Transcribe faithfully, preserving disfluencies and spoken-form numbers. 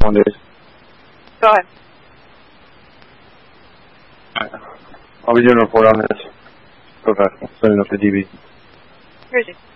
one days. Go ahead. I'll be doing a report on this. Professional. Sending up to D B. Here's it.